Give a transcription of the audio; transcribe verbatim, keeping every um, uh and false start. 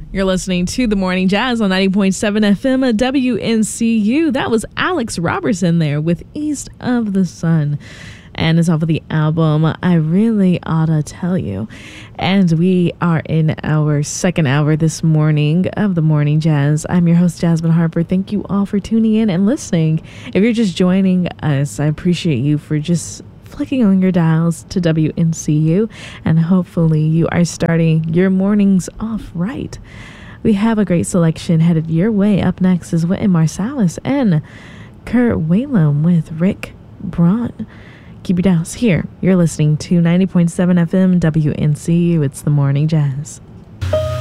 You're listening to The Morning Jazz on ninety point seven F M at W N C U. That was Alex Robertson there with East of the Sun. And it's off of the album I Really Oughta Tell You. And we are in our second hour this morning of The Morning Jazz. I'm your host, Jasmine Harper. Thank you all for tuning in and listening. If you're just joining us, I appreciate you for just flicking on your dials to W N C U, and hopefully you are starting your mornings off right. We have a great selection headed your way. Up next is Wynton Marsalis and Kurt Whalum with Rick Braun. Keep your dials here. You're listening to ninety point seven F M W N C U. It's The Morning Jazz.